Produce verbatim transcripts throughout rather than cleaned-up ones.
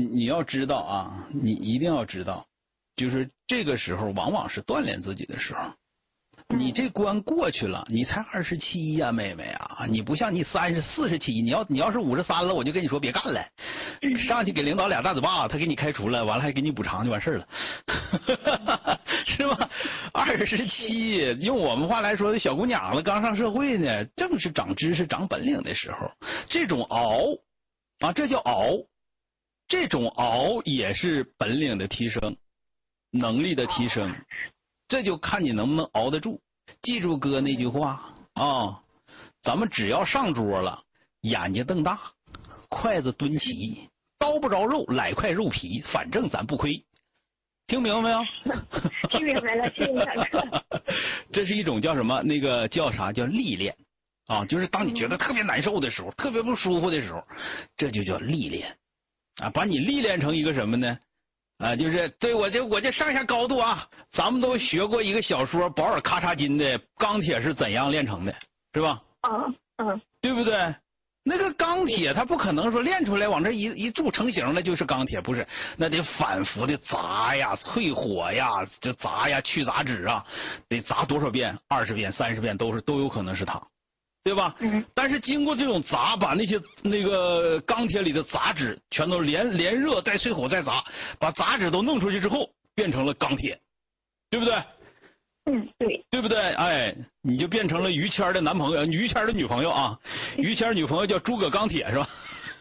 你要知道啊，你一定要知道，就是这个时候往往是锻炼自己的时候。你这关过去了，你才二十七呀，妹妹啊！你不像你三十四十七，你要你要是五十三了，我就跟你说别干了，上去给领导俩大嘴巴，他给你开除了，完了还给你补偿就完事了，是吧？二十七，用我们话来说，小姑娘子刚上社会呢，正是长知识、长本领的时候。这种熬啊，这叫熬，这种熬也是本领的提升，能力的提升。这就看你能不能熬得住。记住哥那句话啊，咱们只要上桌了，眼睛瞪大，筷子蹲齐，刀不着肉，来块肉皮，反正咱不亏。听明白没有？ 听明白了，谢谢小哥。 这是一种叫什么？那个叫啥？叫历练啊，就是当你觉得特别难受的时候，特别不舒服的时候，这就叫历练啊，把你历练成一个什么呢？啊，就是对我这我这上下高度啊，咱们都学过一个小说保尔咔嚓金的钢铁是怎样炼成的，是吧？ 嗯嗯， 对不对？那个钢铁它不可能说炼出来往这一一铸成型了就是钢铁，不是，那得反复的砸呀、淬火呀、这砸呀、去杂质啊，得砸多少遍？二十遍、三十遍都是都有可能是它。对吧？ 嗯。 但是经过这种砸，把那些那个钢铁里的杂质全都连连热带淬火再砸，把杂质都弄出去之后，变成了钢铁，对不对？ 嗯，对。 对不对？哎，你就变成了于谦的男朋友，于谦的女朋友啊。于谦女朋友叫诸葛钢铁是吧？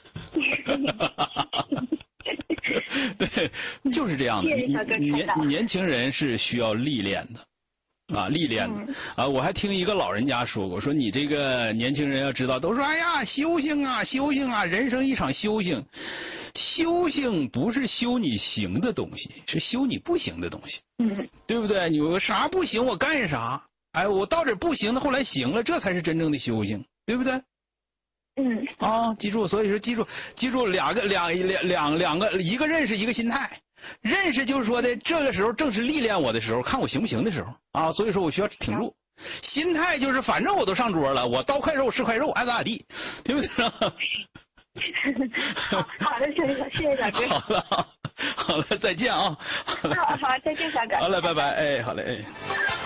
对，就是这样的。年年轻人是需要历练的。啊，历练的啊！我还听一个老人家说过，说你这个年轻人要知道，都说哎呀，修行啊，修行啊，人生一场修行。修行不是修你行的东西，是修你不行的东西。 嗯， 对不对？你我啥不行，我干啥？哎，我到这不行的，后来行了，这才是真正的修行，对不对？ 嗯。 啊，记住，所以说记住，记住两个两两两两个，一个认识，一个心态。认识就是说的，这个时候正是历练我的时候，看我行不行的时候啊，所以说我需要挺住。心态就是反正我都上桌了，我刀块肉是块肉，爱咋咋地，对不对？ 好好的，谢谢谢谢小哥。 好了，好了，再见啊！ 好好，再见小哥。 好了，拜拜，哎，好嘞，哎。